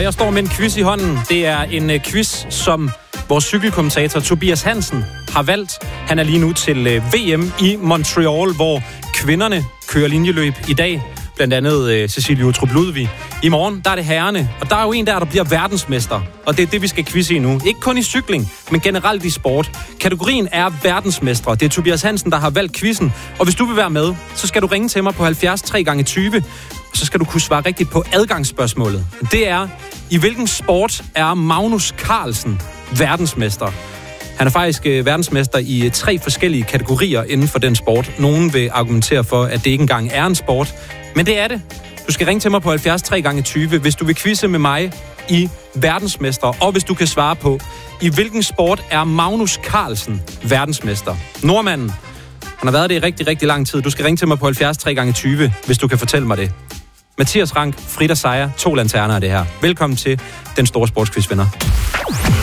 Og jeg står med en quiz i hånden. Det er en quiz, som vores cykelkommentator Tobias Hansen har valgt. Han er lige nu til VM i Montreal, hvor kvinderne kører linjeløb i dag. Blandt andet Cecilie Uttrup Ludvig. I morgen, der er det herrerne. Og der er jo en der bliver verdensmester. Og det er det, vi skal quizze i nu. Ikke kun i cykling, men generelt i sport. Kategorien er verdensmestre. Det er Tobias Hansen, der har valgt quizzen. Og hvis du vil være med, så skal du ringe til mig på 70 3x20. Og så skal du kunne svare rigtigt på adgangsspørgsmålet. Det er, i hvilken sport er Magnus Carlsen verdensmester? Han er faktisk verdensmester i 3 forskellige kategorier inden for den sport. Nogen vil argumentere for, at det ikke engang er en sport. Men det er det. Du skal ringe til mig på 70 3x20, hvis du vil quizze med mig i verdensmester. Og hvis du kan svare på, i hvilken sport er Magnus Carlsen verdensmester? Nordmanden. Han har været det i rigtig, rigtig lang tid. Du skal ringe til mig på 70 3x20, hvis du kan fortælle mig det. Mathias Rank, Frida Seier, 2 lanterner af det her. Velkommen til Den Store Sportsquiz, venner.